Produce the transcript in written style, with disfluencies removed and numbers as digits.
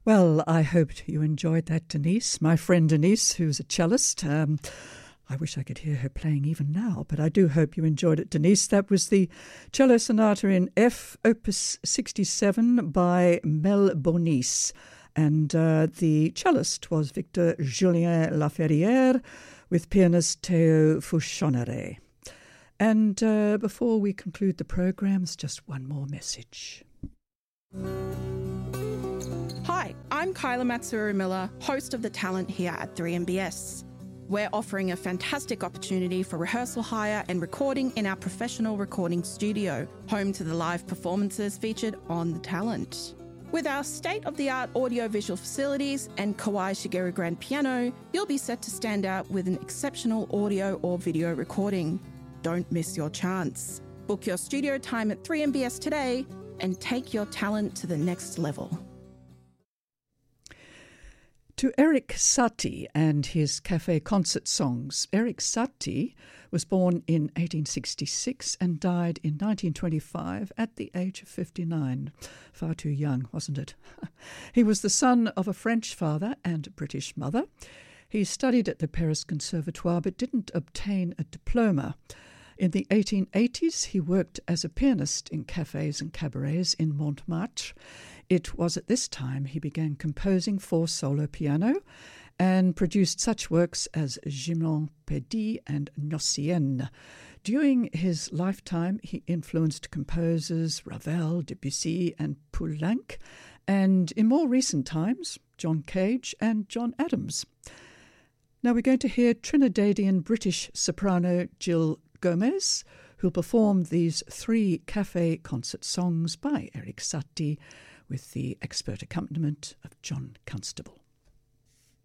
Well, I hope you enjoyed that, Denise. My friend Denise, who's a cellist. I wish I could hear her playing even now, but I do hope you enjoyed it, Denise. That was the Cello Sonata in F, Opus 67 by Mel Bonis. And the cellist was Victor Julien Laferrière with pianist Théo Fouchonneray. And before we conclude the programmes, just one more message. Hi, I'm Kyla Matsuru-Miller, host of The Talent here at 3MBS. We're offering a fantastic opportunity for rehearsal hire and recording in our professional recording studio, home to the live performances featured on The Talent. With our state-of-the-art audio-visual facilities and Kawai Shigeru grand piano, you'll be set to stand out with an exceptional audio or video recording. Don't miss your chance. Book your studio time at 3MBS today and take your talent to the next level. To Erik Satie and his cafe concert songs. Erik Satie was born in 1866 and died in 1925 at the age of 59. Far too young, wasn't it? He was the son of a French father and a British mother. He studied at the Paris Conservatoire but didn't obtain a diploma. In the 1880s, he worked as a pianist in cafes and cabarets in Montmartre. It was at this time he began composing for solo piano and produced such works as Gymnopédie and Nocienne. During his lifetime, he influenced composers Ravel, Debussy and Poulenc, and in more recent times, John Cage and John Adams. Now we're going to hear Trinidadian-British soprano Jill Gomez, who'll perform these 3 cafe concert songs by Erik Satie with the expert accompaniment of John Constable.